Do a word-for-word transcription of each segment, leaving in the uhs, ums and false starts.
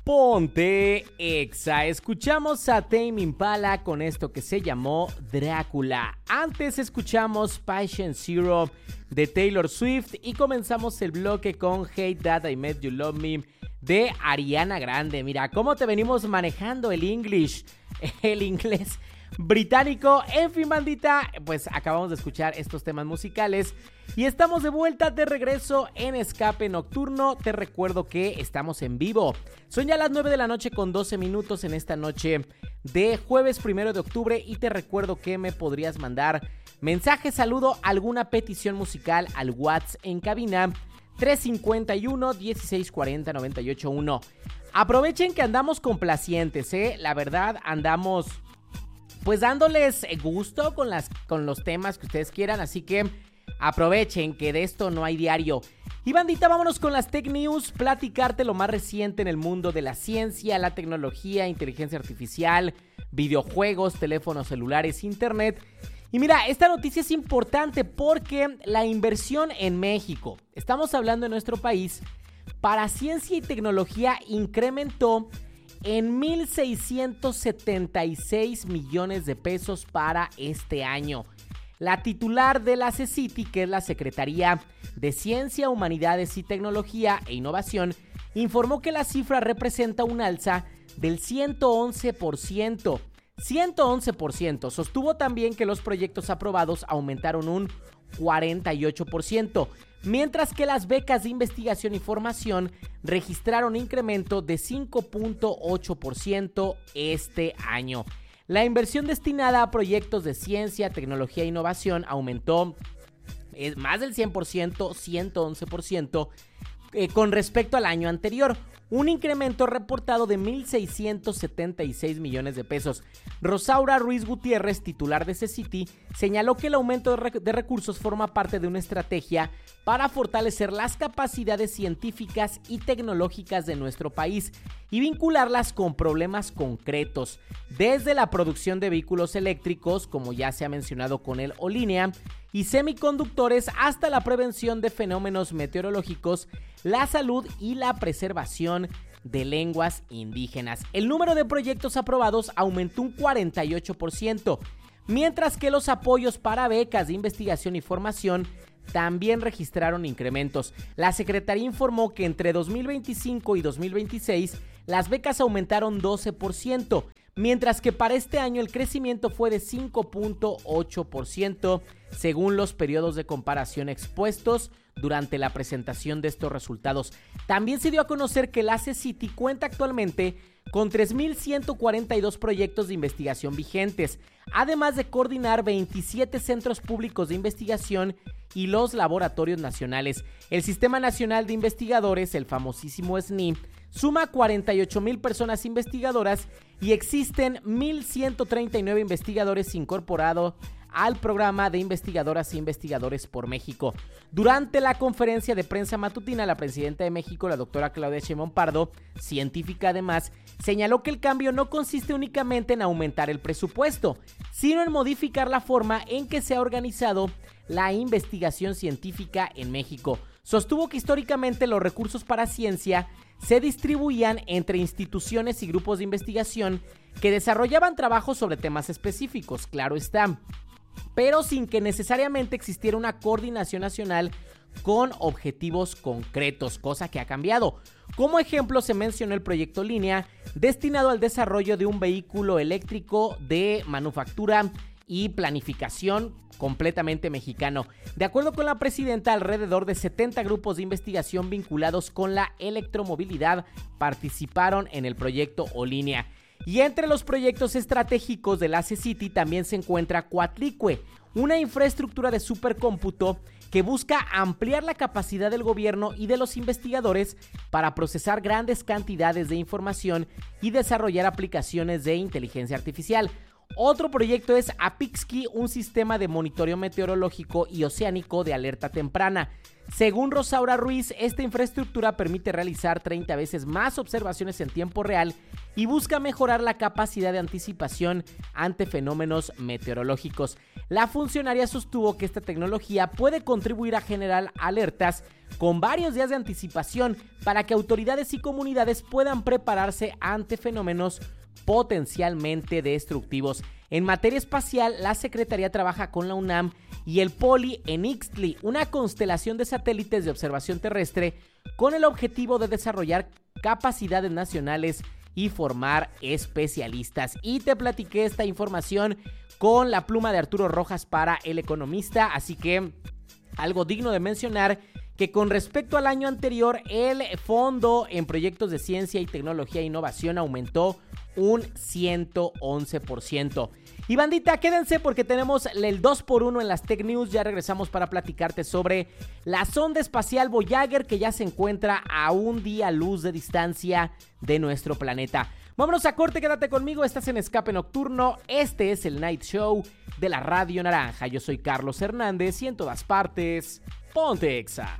Ponte Exa. Escuchamos a Tame Impala con esto que se llamó Drácula. Antes escuchamos Patient Zero de Taylor Swift y comenzamos el bloque con Hate That I Made You Love Me de Ariana Grande. Mira cómo te venimos manejando el English, el inglés británico. En fin, bandita, pues acabamos de escuchar estos temas musicales y estamos de vuelta, de regreso en Escape Nocturno. Te recuerdo que estamos en vivo. Son ya las nueve de la noche con doce minutos en esta noche de jueves primero de octubre y te recuerdo que me podrías mandar mensaje, saludo, alguna petición musical al WhatsApp en cabina tres cinco uno, dieciséis cuarenta, noventa y ocho uno. Aprovechen que andamos complacientes, ¿eh? La verdad, andamos pues dándoles gusto con, las, con los temas que ustedes quieran, así que aprovechen que de esto no hay diario. Y bandita, vámonos con las Tech News, platicarte lo más reciente en el mundo de la ciencia, la tecnología, inteligencia artificial, videojuegos, teléfonos celulares, internet. Y mira, esta noticia es importante porque la inversión en México, estamos hablando de nuestro país, para ciencia y tecnología incrementó en mil seiscientos setenta y seis millones de pesos para este año. La titular de la CECITI, que es la Secretaría de Ciencia, Humanidades y Tecnología e Innovación, informó que la cifra representa un alza del ciento once por ciento. ciento once por ciento. Sostuvo también que los proyectos aprobados aumentaron un cuarenta y ocho por ciento, mientras que las becas de investigación y formación registraron incremento de cinco punto ocho por ciento este año. La inversión destinada a proyectos de ciencia, tecnología e innovación aumentó eh, más del cien por ciento, ciento once por ciento, eh, con respecto al año anterior. Un incremento reportado de mil seiscientos setenta y seis millones de pesos. Rosaura Ruiz Gutiérrez, titular de CECITI, señaló que el aumento de, rec- de recursos forma parte de una estrategia para fortalecer las capacidades científicas y tecnológicas de nuestro país y vincularlas con problemas concretos, desde la producción de vehículos eléctricos, como ya se ha mencionado con el Olínea, y semiconductores, hasta la prevención de fenómenos meteorológicos, la salud y la preservación de lenguas indígenas. El número de proyectos aprobados aumentó un cuarenta y ocho por ciento, mientras que los apoyos para becas de investigación y formación también registraron incrementos. La Secretaría informó que entre dos mil veinticinco y dos mil veintiséis las becas aumentaron doce por ciento, mientras que para este año el crecimiento fue de cinco punto ocho por ciento, según los periodos de comparación expuestos durante la presentación de estos resultados. También se dio a conocer que la CECITI cuenta actualmente con tres mil ciento cuarenta y dos proyectos de investigación vigentes, además de coordinar veintisiete centros públicos de investigación y los laboratorios nacionales. El Sistema Nacional de Investigadores, el famosísimo S N I, suma cuarenta y ocho mil personas investigadoras y existen mil ciento treinta y nueve investigadores incorporados al programa de investigadoras e investigadores por México. Durante la conferencia de prensa matutina, la presidenta de México, la doctora Claudia Sheinbaum Pardo, científica además, señaló que el cambio no consiste únicamente en aumentar el presupuesto, sino en modificar la forma en que se ha organizado la investigación científica en México. Sostuvo que históricamente los recursos para ciencia se distribuían entre instituciones y grupos de investigación que desarrollaban trabajos sobre temas específicos, claro está, pero sin que necesariamente existiera una coordinación nacional con objetivos concretos, cosa que ha cambiado. Como ejemplo se mencionó el proyecto Línea, destinado al desarrollo de un vehículo eléctrico de manufactura y planificación completamente mexicano. De acuerdo con la presidenta, alrededor de setenta grupos de investigación vinculados con la electromovilidad participaron en el proyecto Olínea. Y entre los proyectos estratégicos de la CECITI también se encuentra Coatlicue, una infraestructura de supercómputo que busca ampliar la capacidad del gobierno y de los investigadores para procesar grandes cantidades de información y desarrollar aplicaciones de inteligencia artificial. Otro proyecto es Apixki, un sistema de monitoreo meteorológico y oceánico de alerta temprana. Según Rosaura Ruiz, esta infraestructura permite realizar treinta veces más observaciones en tiempo real y busca mejorar la capacidad de anticipación ante fenómenos meteorológicos. La funcionaria sostuvo que esta tecnología puede contribuir a generar alertas con varios días de anticipación para que autoridades y comunidades puedan prepararse ante fenómenos potencialmente destructivos. En materia espacial, la Secretaría trabaja con la UNAM y el Poli en Ixtli, una constelación de satélites de observación terrestre con el objetivo de desarrollar capacidades nacionales y formar especialistas. Y te platiqué esta información con la pluma de Arturo Rojas para El Economista, así que algo digno de mencionar que con respecto al año anterior, el fondo en proyectos de ciencia y tecnología e innovación aumentó un ciento once por ciento. Y bandita, quédense porque tenemos el dos por uno en las Tech News. Ya regresamos para platicarte sobre la sonda espacial Voyager, que ya se encuentra a un día luz de distancia de nuestro planeta. Vámonos a corte, quédate conmigo, estás en Escape Nocturno. Este es el Night Show de la Radio Naranja. Yo soy Carlos Hernández y en todas partes, ponte Exa.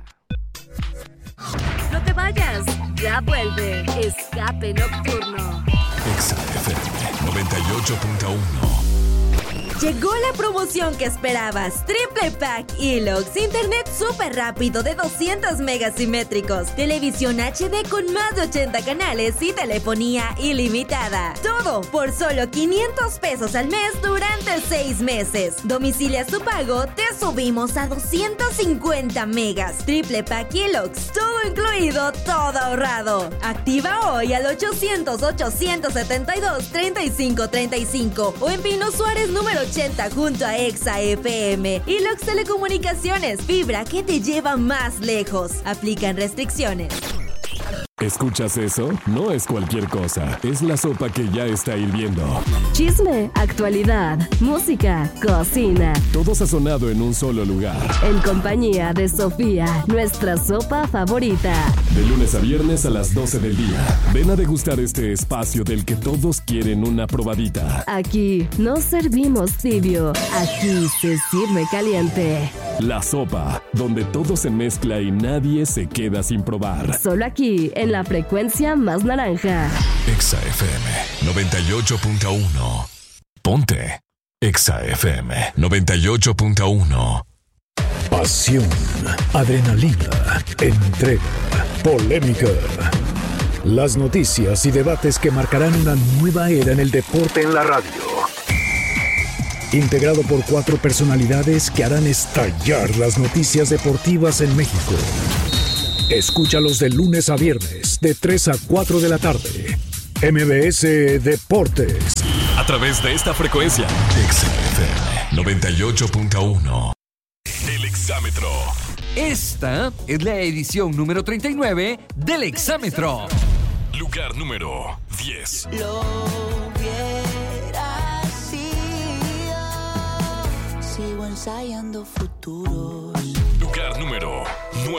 No te vayas, ya vuelve Escape Nocturno. Exa F M noventa y ocho punto uno. Llegó la promoción que esperabas. Triple Pack Elox. Internet súper rápido de doscientos megas simétricos. Televisión H D con más de ochenta canales y telefonía ilimitada. Todo por solo quinientos pesos al mes durante seis meses. Domicilia su pago, te subimos a doscientos cincuenta megas. Triple Pack Elox. Todo incluido, todo ahorrado. Activa hoy al ochocientos, ochocientos setenta y dos, treinta y cinco treinta y cinco o en Pino Suárez número ochenta junto a Exa F M. Elox Telecomunicaciones, fibra que te lleva más lejos. Aplican restricciones. ¿Escuchas eso? No es cualquier cosa, es la sopa que ya está hirviendo. Chisme, actualidad, música, cocina. Todo sazonado en un solo lugar. En compañía de Sofía, nuestra sopa favorita. De lunes a viernes a las doce del día. Ven a degustar este espacio del que todos quieren una probadita. Aquí no servimos tibio, aquí se sirve caliente. La sopa, donde todo se mezcla y nadie se queda sin probar. Solo aquí, en la frecuencia más naranja. Exa F M noventa y ocho punto uno. Ponte Exa F M noventa y ocho punto uno. Pasión, adrenalina, entrega, polémica. Las noticias y debates que marcarán una nueva era en el deporte en la radio. Integrado por cuatro personalidades que harán estallar las noticias deportivas en México. Escúchalos de lunes a viernes, de tres a cuatro de la tarde. M B S Deportes. A través de esta frecuencia, Exa F M noventa y ocho punto uno. El Exámetro. Esta es la edición número treinta y nueve del Exámetro. Lugar número diez. Lo hubiera sido. Sigo ensayando futuros. Lugar número nueve.